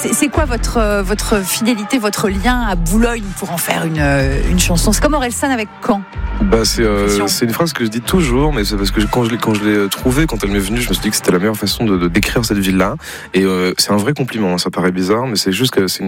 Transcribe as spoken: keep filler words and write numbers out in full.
C'est, c'est quoi votre, euh, votre fidélité, votre lien à Boulogne pour en faire une, euh, une chanson? C'est comme Orelsan avec Caen. Bah c'est, euh, c'est une phrase que je dis toujours, mais c'est parce que quand je l'ai, quand je l'ai trouvée, quand elle m'est venue, je me suis dit que c'était la meilleure façon de, de décrire cette ville-là. Et euh, c'est un vrai compliment, hein, ça paraît bizarre, mais c'est juste que c'est une